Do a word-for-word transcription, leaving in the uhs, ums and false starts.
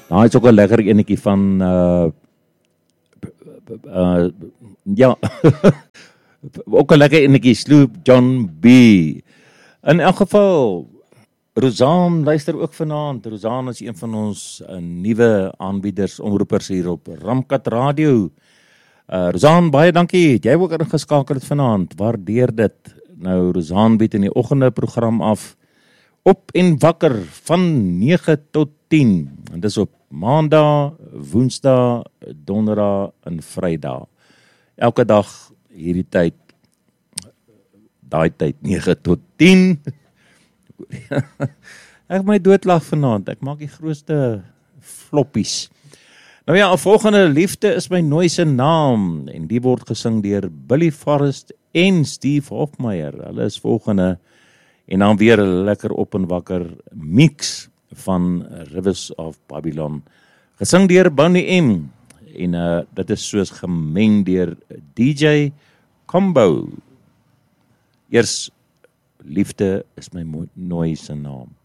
Daai is ook 'n lekker enetjie van uh, uh ja, ook 'n lekker enetjie, Sloop John B. In elk geval, Rosaan luister ook vanaand. Rosaan is een van ons uh, nuwe aanbieders, omroepers hier op Ramkat Radio. Uh, Rosaan, baie dankie, het jy ook ingeskakel het vanaand, waardeer dit. Nou, Rosaan bied in die oggende program af, op en wakker, van nege tot tien, en dis op maandag, woensdag, donderdag en vrydag. Elke dag hierdie tyd, daai tyd, nege tot tien. Ek my doodlag vanaand, ek maak die grootste floppies. Nou ja, 'n volgende liefde is my nooi se naam, en die word gesing deur Billy Forrest en Steve Hofmeyer. Hulle is volgende, en dan weer 'n lekker op en wakker mix van Rivers of Babylon, gesing deur Bonnie M, en uh, dit is soos gemeng deur D J Combo. Eers, liefde is my nooi se naam.